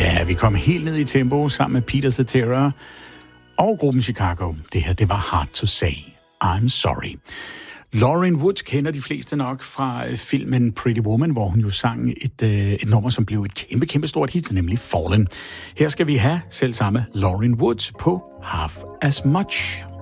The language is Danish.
Ja, vi kom helt ned i tempo sammen med Peter Cetera og gruppen Chicago. Det her, det var Hard to Say. I'm Sorry. Lauren Woods kender de fleste nok fra filmen Pretty Woman, hvor hun jo sang et nummer, som blev et kæmpe stort hit, nemlig Fallen. Her skal vi have selv samme Lauren Woods på Half As Much.